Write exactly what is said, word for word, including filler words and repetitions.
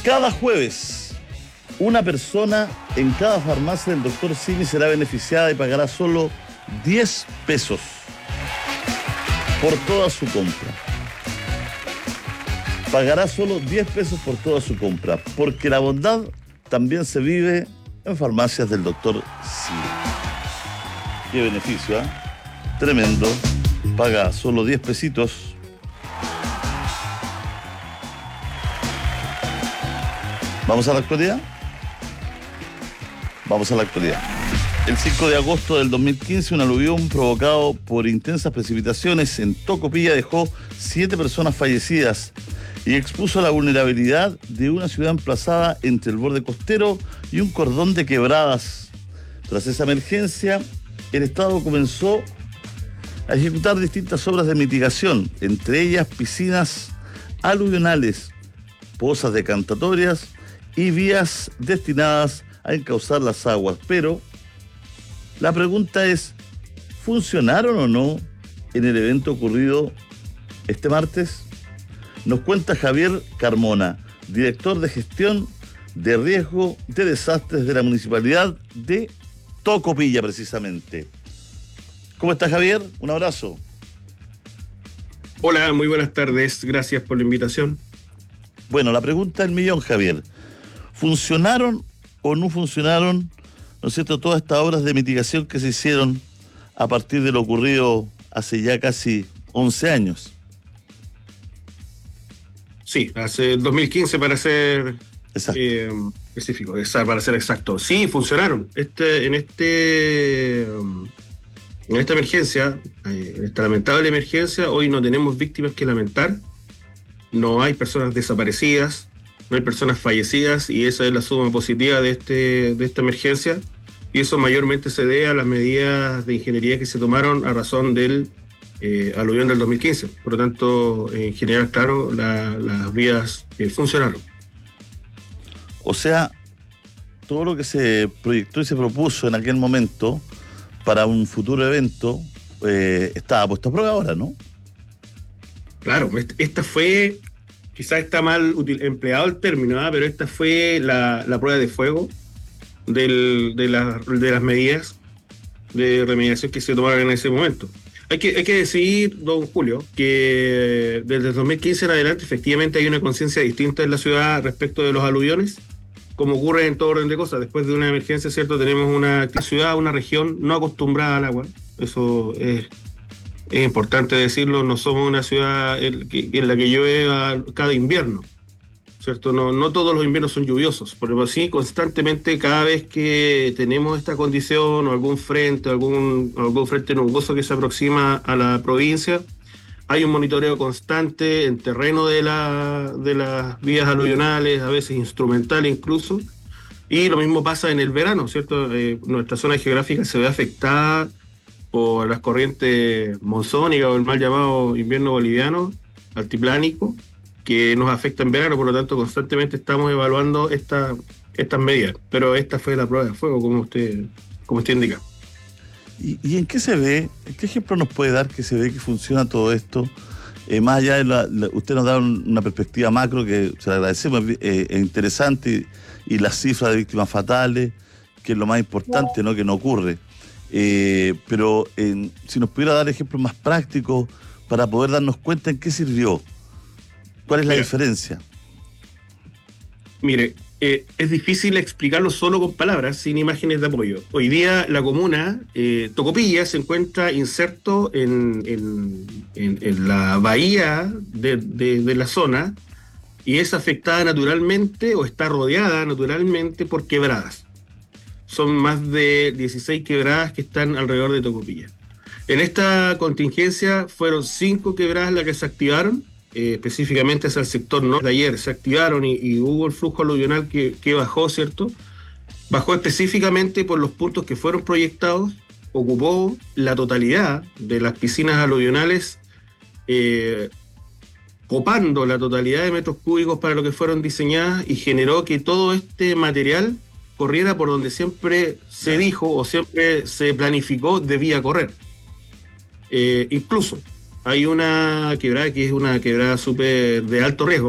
Cada jueves, una persona en cada farmacia del doctor Simi será beneficiada y pagará solo diez pesos por toda su compra. Pagará solo diez pesos por toda su compra, porque la bondad también se vive en farmacias del doctor Simi. Qué beneficio, ¿eh? Tremendo. Paga solo diez pesitos. ¿Vamos a la actualidad? Vamos a la actualidad. El cinco de agosto del dos mil quince, un aluvión provocado por intensas precipitaciones en Tocopilla dejó siete personas fallecidas y expuso la vulnerabilidad de una ciudad emplazada entre el borde costero y un cordón de quebradas. Tras esa emergencia, el Estado comenzó a ejecutar distintas obras de mitigación, entre ellas piscinas aluvionales, pozas decantatorias y vías destinadas a encauzar las aguas. Pero la pregunta es, ¿funcionaron o no en el evento ocurrido este martes? Nos cuenta Javier Carmona, director de gestión de riesgo de desastres de la Municipalidad de Tocopilla, precisamente. ¿Cómo estás, Javier? Un abrazo. Hola, muy buenas tardes. Gracias por la invitación. Bueno, la pregunta del millón, Javier. ¿Funcionaron o no funcionaron, no es cierto, todas estas obras de mitigación que se hicieron a partir de lo ocurrido hace ya casi once años? Sí, hace dos mil quince para ser eh, específico, para ser exacto. Sí, funcionaron. Este, en este, en esta emergencia, en esta lamentable emergencia, hoy no tenemos víctimas que lamentar, no hay personas desaparecidas, no hay personas fallecidas, y esa es la suma positiva de, este, de esta emergencia, y eso mayormente se debe a las medidas de ingeniería que se tomaron a razón del eh, aluvión del dos mil quince. Por lo tanto, en general, claro, la, las vías eh, funcionaron. O sea, todo lo que se proyectó y se propuso en aquel momento para un futuro evento eh, estaba puesto a prueba ahora, ¿no? Claro, esta fue... Quizás está mal util, empleado el término, ¿eh? Pero esta fue la, la prueba de fuego del, de, la, de las medidas de remediación que se tomaron en ese momento. Hay que, hay que decir, don Julio, que desde el dos mil quince en adelante efectivamente hay una conciencia distinta en la ciudad respecto de los aluviones, como ocurre en todo orden de cosas. Después de una emergencia, ¿cierto? Tenemos una ciudad, una región no acostumbrada al agua. Eso es... Es importante decirlo, no somos una ciudad en la que llueve cada invierno, ¿cierto? No, no todos los inviernos son lluviosos, pero sí constantemente cada vez que tenemos esta condición o algún frente, algún, algún frente nuboso que se aproxima a la provincia, hay un monitoreo constante en terreno de, la, de las vías aluvionales, a veces instrumental incluso, y lo mismo pasa en el verano, ¿cierto? Eh, nuestra zona geográfica se ve afectada por las corrientes monzónicas o el mal llamado invierno boliviano, altiplánico, que nos afecta en verano. Por lo tanto, constantemente estamos evaluando esta, estas medidas. Pero esta fue la prueba de fuego, como usted, como usted indica. ¿Y, ¿Y en qué se ve? ¿Qué ejemplo nos puede dar que se ve que funciona todo esto? Eh, más allá de la, la, usted nos da un, una perspectiva macro que se le agradecemos, eh, es interesante, y, y las cifras de víctimas fatales, que es lo más importante, ¿no? Que no ocurre. Eh, pero eh, si nos pudiera dar ejemplos más prácticos para poder darnos cuenta en qué sirvió, ¿cuál es la Mira, diferencia? Mire, eh, es difícil explicarlo solo con palabras, sin imágenes de apoyo. Hoy día la comuna eh, Tocopilla se encuentra inserto en, en, en, en la bahía de, de, de la zona, y es afectada naturalmente o está rodeada naturalmente por quebradas. Son más de dieciséis quebradas que están alrededor de Tocopilla. En esta contingencia fueron cinco quebradas las que se activaron, eh, específicamente hacia el sector norte. Ayer se activaron y, y hubo el flujo aluvional que, que bajó, ¿cierto? Bajó específicamente por los puntos que fueron proyectados, ocupó la totalidad de las piscinas aluvionales, eh, copando la totalidad de metros cúbicos para lo que fueron diseñadas, y generó que todo este material corriera por donde siempre se dijo o siempre se planificó debía correr. Eh, incluso hay una quebrada que es una quebrada súper de alto riesgo,